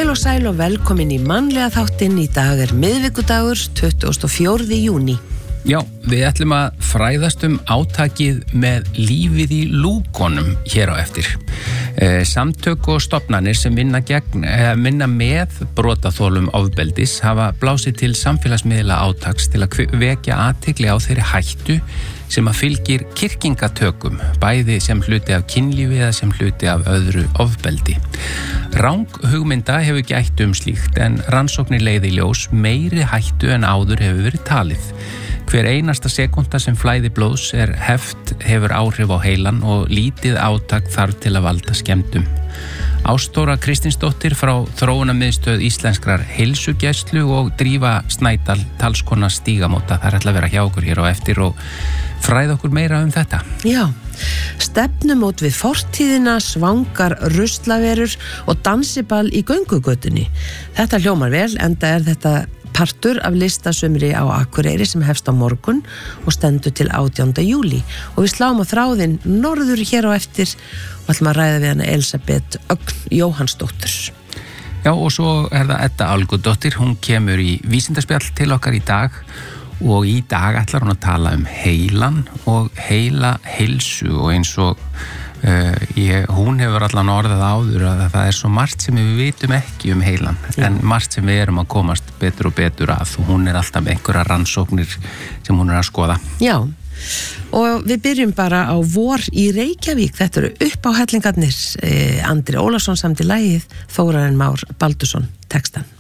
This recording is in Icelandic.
Heil og sæl og velkomin í mannlega þáttinn. Í dag miðvikudagur, 24. júní. Já, við ætlum að fræðast átakið með lífið í lúkunum hér á eftir. Samtök og stofnanir sem vinna með brotaþolum ofbeldis hafa blásið til samfélagsmiðla átaks til að vekja athygli á þeirri hættu sem að fylgir kyrkingatökum, bæði sem hluti af kynlífi eða sem hluti af öðru ofbeldi. Ranghugmynda hefur gætt slíkt en rannsóknir leiða í ljós meiri hættu en áður hefur verið talið. Hver einasta sekúnda sem flæði blóðs hefur áhrif á heilan og lítið átak þarf til að valda skemmdum. Ástóra Kristinsdóttir frá Þróunarmiðstöð Íslenskrar heilsugæslu og Drífa Snædal, talskona Stígamóta. Það ætla að vera hjá okkur hér á eftir og fræða okkur meira þetta. Já, stefnumót við fortíðina, svangar ruslaverur og dansiball í göngugötunni. Þetta hljómar vel, enda þetta partur af listasumri á Akureyri sem hefst á morgun og stendur til 18. júlí. Og við sláum á þráðinn norður hér á eftir og ætlum að ræða við hana Elisabeth Ögn Jóhannsdóttir. Já, og svo það Edda Álfudóttir, hún kemur í vísindaspjall til okkar í dag og í dag ætlar hún að tala heilan og heilsu og eins og hún hefur allan orðað áður að það svo margt sem við vitum ekki heilan, en margt sem við erum að komast betur og betur að og hún alltaf með einhverja rannsóknir sem hún að skoða. Já, og við byrjum bara á vor í Reykjavík. Þetta eru uppáhellingarnir. Andri Ólafsson samdi lagið, Þórarinn Már Baldursson textan.